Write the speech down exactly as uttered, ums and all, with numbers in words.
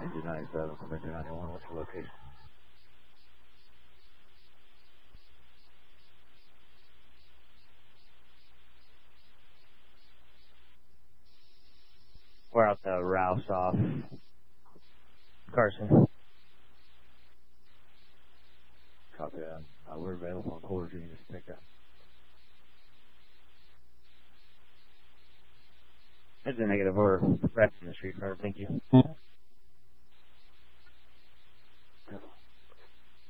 Engine ninety-seven, from Engine ninety-one, what's your location? We're out the Rouse off Carson. Copy that. Uh, we're available on quarter G, just pick up. It's a negative. We're wrecking the street car. Thank you.